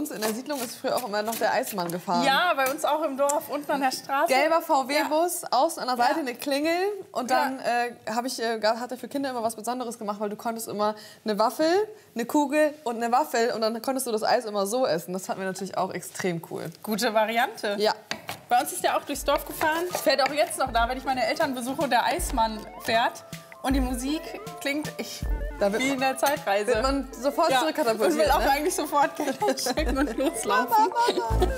uns in der Siedlung ist früher auch immer noch der Eismann gefahren. Ja, bei uns auch im Dorf, unten an der Straße. Gelber VW-Bus, außen an der Seite eine Klingel. Und dann hat er für Kinder immer was Besonderes gemacht, weil du konntest immer eine Waffel, eine Kugel und eine Waffel. Und dann konntest du das Eis immer so essen. Das fanden wir natürlich auch extrem cool. Gute Variante. Ja. Bei uns ist der auch durchs Dorf gefahren. Fährt auch jetzt noch da, wenn ich meine Eltern besuche und der Eismann fährt. Und die Musik klingt wie in der Zeitreise. Wird man sofort zurückkatapultiert. Und will auch eigentlich sofort Geld stecken und loslaufen.